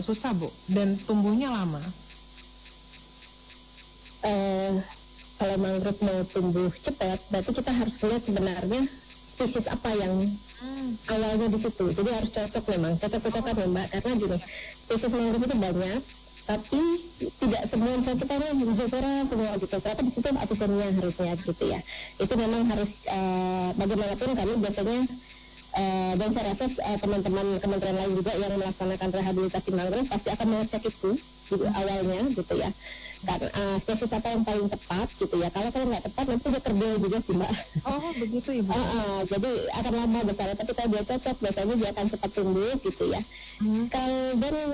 susah Bu dan tumbuhnya lama. Kalau mangrove mau tumbuh cepat, berarti kita harus lihat sebenarnya spesies apa yang awalnya di situ. Jadi harus cocok memang, cocok-cocokan ya Mbak, karena gini, spesies mangrove itu banyak, tapi tidak semua misalnya kita ini Rhizopora semua gitu. Ternyata di situ Avicennia harusnya gitu ya. Itu memang harus bagaimanapun kami biasanya dan saya rasa teman-teman kementerian lain juga yang melaksanakan rehabilitasi mangrove pasti akan mengecek itu gitu, awalnya gitu ya. Karena spesies apa yang paling tepat gitu ya. Kalau nggak tepat nanti dia terbuai juga sih Mbak. Oh begitu ya Bu. Jadi akan lama besarnya, tapi kalau dia cocok biasanya dia akan cepat tumbuh gitu ya. Kalau dan